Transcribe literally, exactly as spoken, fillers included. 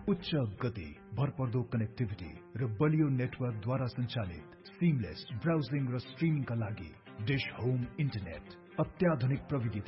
उच्च गति, भरपर्दो कनेक्टिभिटी र बलियो नेटवर्कद्वारा सञ्चालित सिमलेस ब्राउजिङ र स्ट्रिमिङका लागि डिश होम इन्टरनेट, अत्याधुनिक प्रविधि